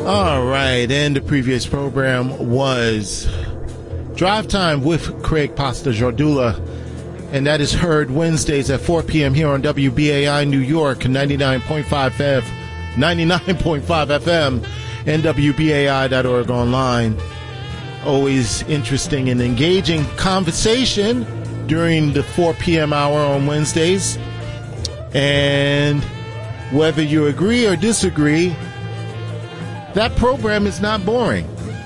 All right, and the previous program was Drive Time with Craig Pasta Jardula, and that is heard Wednesdays at 4 p.m. here on WBAI New York, 99.5 FM, and WBAI.org online. Always interesting and engaging conversation during the 4 p.m. hour on Wednesdays. And whether you agree or disagree, that program is not boring.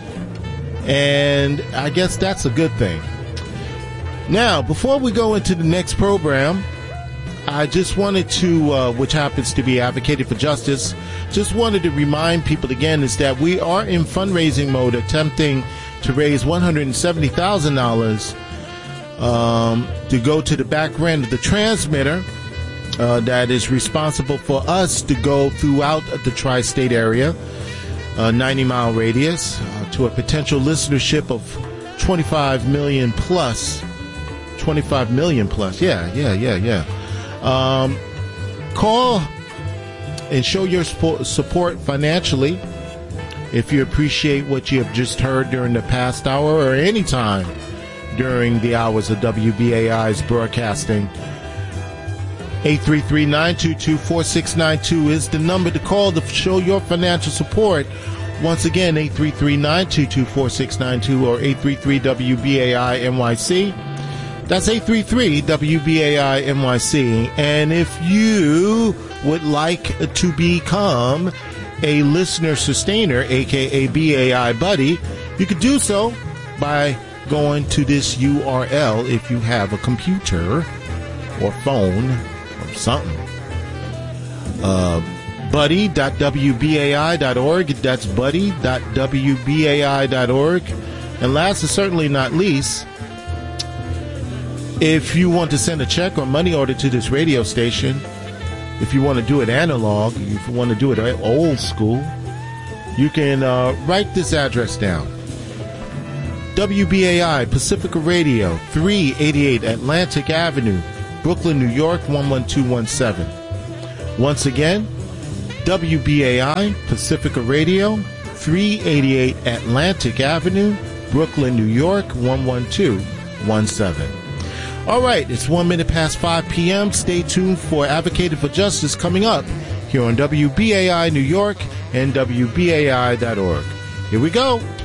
And I guess that's a good thing. Now, before we go into the next program, I just wanted to, which happens to be Advocating for Justice, just wanted to remind people again is that we are in fundraising mode, attempting to raise $170,000 to go to the back end of the transmitter that is responsible for us to go throughout the tri-state area, 90-mile radius, to a potential listenership of 25 million plus. 25 million plus. Yeah. Call and show your support financially if you appreciate what you have just heard during the past hour or any time during the hours of WBAI's broadcasting. 833-922-4692 is the number to call to show your financial support. Once again, 833-922-4692 or 833-WBAI-NYC. That's 833-WBAI-NYC. And if you would like to become a listener sustainer, a.k.a. BAI Buddy, you could do so by going to this URL if you have a computer or phone or something. buddy.wbai.org. That's buddy.wbai.org. And last and certainly not least, if you want to send a check or money order to this radio station, if you want to do it analog, if you want to do it old school, you can write this address down. WBAI Pacifica Radio, 388 Atlantic Avenue, Brooklyn, New York, 11217. Once again, WBAI Pacifica Radio, 388 Atlantic Avenue, Brooklyn, New York, 11217. All right, it's 1 minute past 5 p.m. Stay tuned for Advocating for Justice coming up here on WBAI New York and WBAI.org. Here we go.